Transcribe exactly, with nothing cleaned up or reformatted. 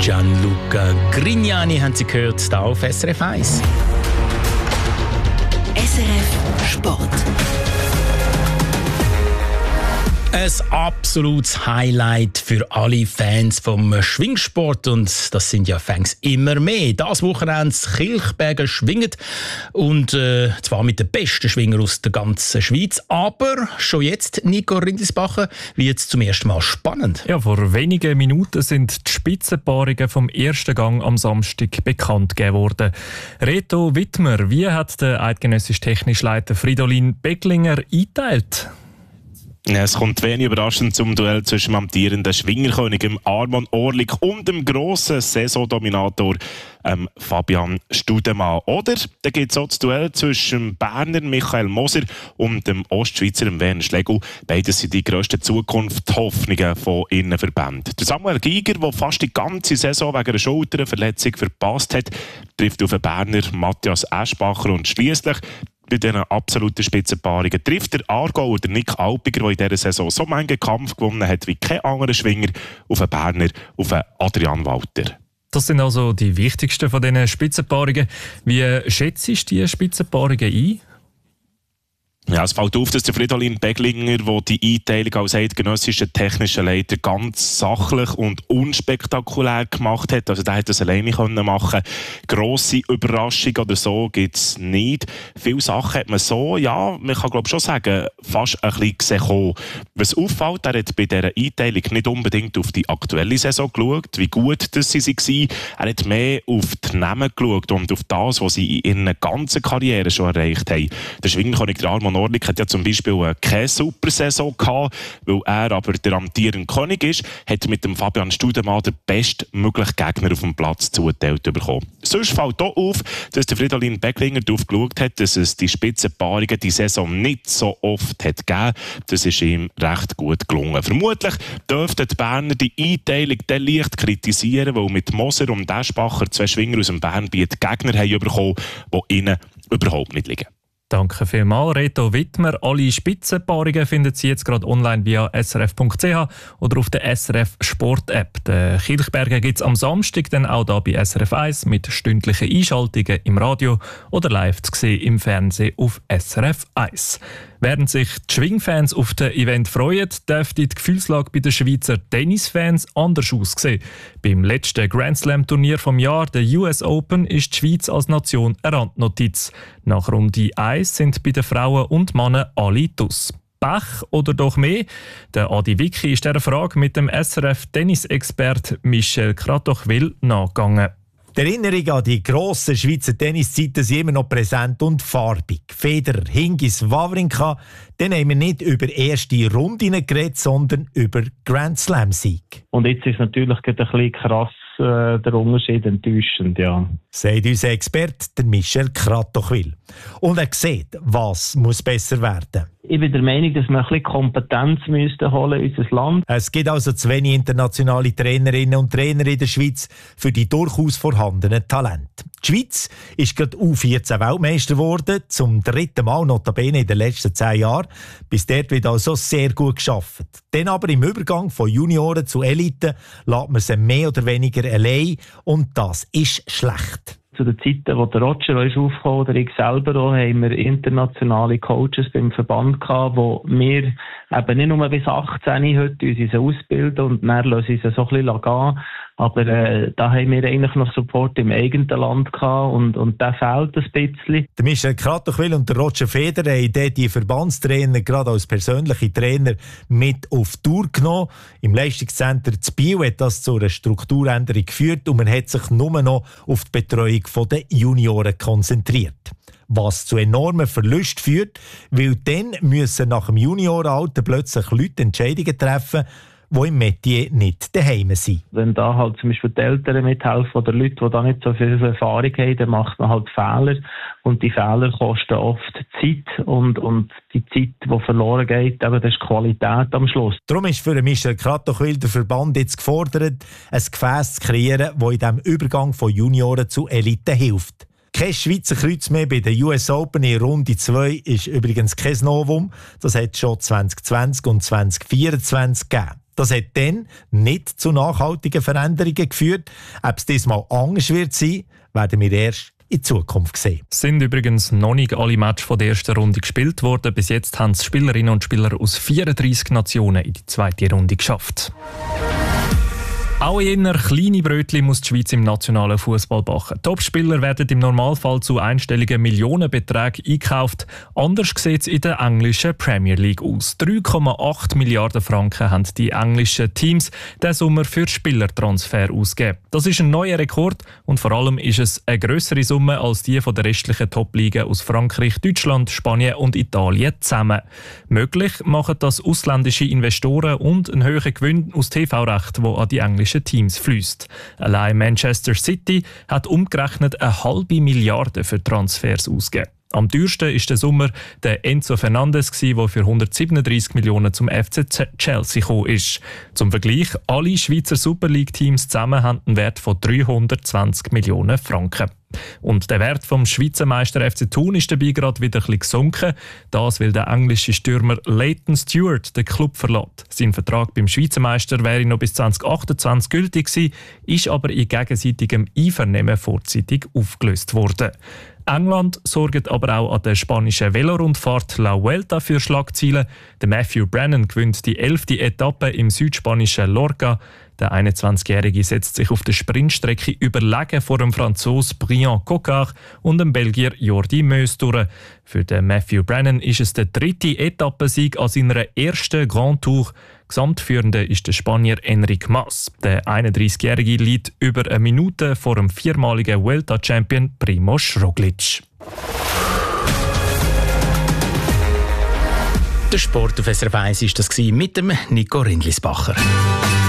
Gianluca Grignani haben Sie gehört, hier auf S R F eins. S R F Sport. Ein absolutes Highlight für alle Fans vom Schwingsport, und das sind ja Fans immer mehr. Das Wochenende Kilchberger schwingt, und äh, zwar mit den besten Schwingern aus der ganzen Schweiz. Aber schon jetzt, Nico Rindisbacher, wird es zum ersten Mal spannend. Ja, vor wenigen Minuten sind die Spitzenpaarungen vom ersten Gang am Samstag bekannt gegeben worden. Reto Wittmer, wie hat der eidgenössische technische Leiter Fridolin Becklinger eingeteilt? Ja, es kommt wenig überraschend zum Duell zwischen dem amtierenden Schwingerkönig Arman Orlik und dem grossen Saisondominator ähm, Fabian Studemann. Oder da gibt es auch das Duell zwischen dem Berner Michael Moser und dem Ostschweizer Werner Schlegel. Beide sind die grössten Zukunftshoffnungen von ihren Verbänden. Der Samuel Giger, der fast die ganze Saison wegen einer Schulterverletzung verpasst hat, trifft auf den Berner Matthias Eschbacher, und schliesslich bei diesen absoluten Spitzenpaarungen trifft der Aargauer, der Nick Alpiger, der in dieser Saison so manchen Kampf gewonnen hat wie kein anderer Schwinger, auf einen Berner, auf einen Adrian Walter. Das sind also die wichtigsten von diesen Spitzenpaarungen. Wie schätzt du die Spitzenpaarungen ein? Ja, es fällt auf, dass der Fridolin Becklinger, der die Einteilung als eidgenössischer technischer Leiter ganz sachlich und unspektakulär gemacht hat. Also der hat das alleine machen. Grosse Überraschung oder so gibt es nicht. Viele Sachen hat man so, ja, man kann glaube schon sagen, fast ein bisschen gesehen. Was auffällt, er hat bei dieser Einteilung nicht unbedingt auf die aktuelle Saison geschaut, wie gut das sie waren. Er hat mehr auf die Namen geschaut und auf das, was sie in ihrer ganzen Karriere schon erreicht haben. Der Schwingerkönig der Arman Orlik hat ja zum Beispiel keine Super-Saison gehabt, weil er aber der amtierende König ist, hat mit dem Fabian Studemann den bestmöglichen Gegner auf dem Platz zugeteilt bekommen. Sonst fällt auch auf, dass der Fridolin Becklinger darauf geschaut hat, dass es die Spitzenpaarungen die Saison nicht so oft hat gegeben. Das ist ihm recht gut gelungen. Vermutlich dürften die Berner die Einteilung dann leicht kritisieren, weil mit Moser und Eschbacher zwei Schwinger aus dem Bernbiet Gegner haben bekommen, die ihnen überhaupt nicht liegen. Danke vielmals, Reto Wittmer. Alle Spitzenpaarungen finden Sie jetzt gerade online via s r f punkt c h oder auf der S R F Sport App. Den Kilchberger gibt es am Samstag dann auch hier bei S R F eins mit stündlichen Einschaltungen im Radio oder live zu sehen im Fernsehen auf S R F eins. Während sich die Schwingfans auf das Event freuen, dürfte die Gefühlslage bei den Schweizer Tennisfans anders aussehen. Beim letzten Grand Slam-Turnier vom Jahr, der U S Open, ist die Schweiz als Nation eine Randnotiz. Nach Runde eins sind bei den Frauen und Männern alle draus. Pech oder doch mehr? Der Adi Wicki ist dieser Frage mit dem S R F-Tennisexpert Michel Kratochwil nachgegangen. Die Erinnerungen an die grossen Schweizer Tenniszeiten sind immer noch präsent und farbig. Federer, Hingis, Wawrinka. Dann haben wir nicht über erste Runden geredet, sondern über Grand Slam-Sieg. Und jetzt ist natürlich ein bisschen krass äh, der Unterschied enttäuschend, ja. Sagt unser Experte, der Michel Kratochwil. Und er sieht, was muss besser werden. Ich bin der Meinung, dass wir ein bisschen Kompetenz müssten holen in unser Land. Es gibt also zu wenig internationale Trainerinnen und Trainer in der Schweiz für die durchaus vorhandenen Talente. Die Schweiz ist gerade U vierzehn Weltmeister geworden, zum dritten Mal notabene in den letzten zehn Jahren. Bis dort wird also sehr gut gearbeitet. Dann aber im Übergang von Junioren zu Elite lässt man sie mehr oder weniger allein, und das ist schlecht. Zu den Zeiten, wo der Roger ist aufgekommen oder ich selber auch, haben wir internationale Coaches beim Verband gehabt, wo wir eben nicht nur bis achtzehn heute uns ausbilden und dann lassen sie so ein bisschen gehen. Aber äh, da haben wir eigentlich noch Support im eigenen Land gehabt, und, und der fehlt ein bisschen. Der Michel Kratochwil und der Roger Federer haben die Verbandstrainer gerade als persönliche Trainer mit auf Tour genommen. Im Leistungszentrum zu Biel hat das zu einer Strukturänderung geführt, und man hat sich nur noch auf die Betreuung der Junioren konzentriert. Was zu enormen Verlusten führt, weil dann müssen nach dem Juniorenalter plötzlich Leute Entscheidungen treffen, die im Metier nicht daheim sind. Wenn da halt zum Beispiel die Eltern mithelfen oder Leute, die da nicht so viel Erfahrung haben, dann macht man halt Fehler. Und die Fehler kosten oft Zeit. Und, und die Zeit, die verloren geht, eben, das ist Qualität am Schluss. Darum ist für Michel Kratochwil der Verband jetzt gefordert, ein Gefäß zu kreieren, das in diesem Übergang von Junioren zu Elite hilft. Kein Schweizer Kreuz mehr bei der U S Open in Runde zwei ist übrigens kein Novum. Das hat es schon zwanzig zwanzig und zwanzig vierundzwanzig gegeben. Das hat dann nicht zu nachhaltigen Veränderungen geführt. Ob es diesmal anders wird sein, werden wir erst in Zukunft sehen. Es sind übrigens noch nicht alle Matches von der ersten Runde gespielt worden. Bis jetzt haben es Spielerinnen und Spieler aus vierunddreissig Nationen in die zweite Runde geschafft. Auch in eher kleine Brötchen muss die Schweiz im nationalen Fußball backen. Topspieler werden im Normalfall zu einstelligen Millionenbeträgen eingekauft. Anders sieht es in der englischen Premier League aus. drei Komma acht Milliarden Franken haben die englischen Teams diesen Sommer für Spielertransfer ausgegeben. Das ist ein neuer Rekord und vor allem ist es eine grössere Summe als die von der restlichen Top-Ligen aus Frankreich, Deutschland, Spanien und Italien zusammen. Möglich machen das ausländische Investoren und ein höherer Gewinn aus T V-Recht, der an die englischen Teams fließt. Allein Manchester City hat umgerechnet eine halbe Milliarde für Transfers ausgegeben. Am teuersten ist der Sommer der Enzo Fernandes, der für hundertsiebenunddreissig Millionen zum F C Chelsea gekommen ist. Zum Vergleich, alle Schweizer Super League-Teams zusammen haben einen Wert von dreihundertzwanzig Millionen Franken. Und der Wert vom Schweizer Meister F C Thun ist dabei gerade wieder ein bisschen gesunken. Das, weil der englische Stürmer Leighton Stewart den Club verlässt. Sein Vertrag beim Schweizer Meister wäre noch bis zwanzig achtundzwanzig gültig gewesen, ist aber in gegenseitigem Einvernehmen vorzeitig aufgelöst worden. England sorgt aber auch an der spanischen Velorundfahrt La Vuelta für Schlagzeilen. Der Matthew Brennan gewinnt die elfte Etappe im südspanischen Lorca. Der einundzwanzigjährige setzt sich auf der Sprintstrecke überlegen vor dem Franzos Brian Cocard und dem Belgier Jordi Meus durch. Für den Matthew Brennan ist es der dritte Etappensieg an seiner ersten Grand Tour. Gesamtführender ist der Spanier Enric Mas. Der einunddreißigjährige liegt über eine Minute vor dem viermaligen Vuelta-Champion Primož Roglič. Der Sport auf S R F eins war das mit dem Nico Rindlisbacher.